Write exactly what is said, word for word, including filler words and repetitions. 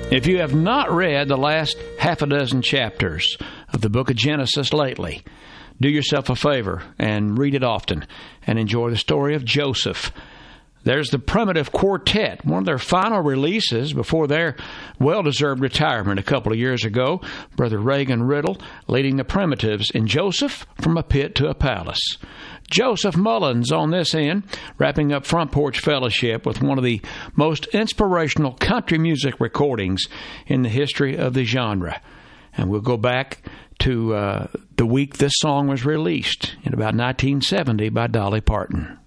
If you have not read the last half a dozen chapters of the book of Genesis lately, do yourself a favor and read it often and enjoy the story of Joseph. There's the Primitive Quartet, one of their final releases before their well-deserved retirement a couple of years ago. Brother Reagan Riddle leading the Primitives in Joseph from a Pit to a Palace. Joseph Mullins on this end, wrapping up Front Porch Fellowship with one of the most inspirational country music recordings in the history of the genre. And we'll go back to uh, the week this song was released in about nineteen seventy by Dolly Parton.